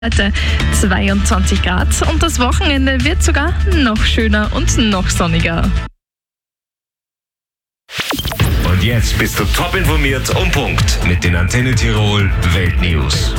Heute 22 Grad und das Wochenende wird sogar noch schöner und noch sonniger. Und jetzt bist du top informiert und Punkt mit den Antenne Tirol Weltnews.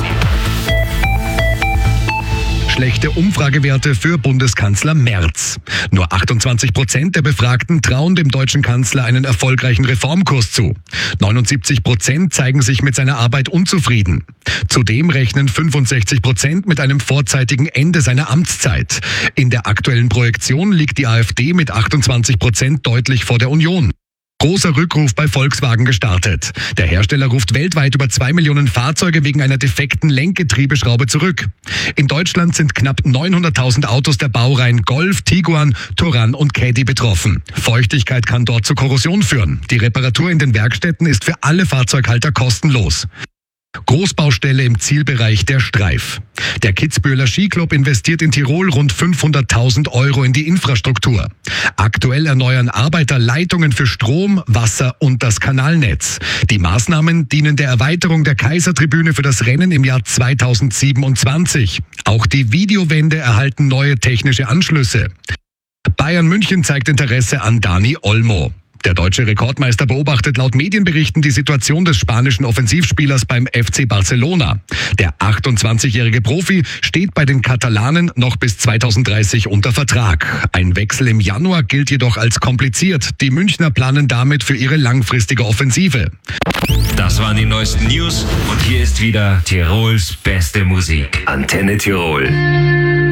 Schlechte Umfragewerte für Bundeskanzler Merz. Nur 28% der Befragten trauen dem deutschen Kanzler einen erfolgreichen Reformkurs zu. 79% zeigen sich mit seiner Arbeit unzufrieden. Zudem rechnen 65% mit einem vorzeitigen Ende seiner Amtszeit. In der aktuellen Projektion liegt die AfD mit 28% deutlich vor der Union. Großer Rückruf bei Volkswagen gestartet. Der Hersteller ruft weltweit über 2 Millionen Fahrzeuge wegen einer defekten Lenkgetriebeschraube zurück. In Deutschland sind knapp 900.000 Autos der Baureihen Golf, Tiguan, Touran und Caddy betroffen. Feuchtigkeit kann dort zu Korrosion führen. Die Reparatur in den Werkstätten ist für alle Fahrzeughalter kostenlos. Großbaustelle im Zielbereich der Streif. Der Kitzbüheler Skiclub investiert in Tirol rund 500.000 € in die Infrastruktur. Aktuell erneuern Arbeiter Leitungen für Strom, Wasser und das Kanalnetz. Die Maßnahmen dienen der Erweiterung der Kaisertribüne für das Rennen im Jahr 2027. Auch die Videowände erhalten neue technische Anschlüsse. Bayern München zeigt Interesse an Dani Olmo. Der deutsche Rekordmeister beobachtet laut Medienberichten die Situation des spanischen Offensivspielers beim FC Barcelona. Der 28-jährige Profi steht bei den Katalanen noch bis 2030 unter Vertrag. Ein Wechsel im Januar gilt jedoch als kompliziert. Die Münchner planen damit für ihre langfristige Offensive. Das waren die neuesten News und hier ist wieder Tirols beste Musik. Antenne Tirol.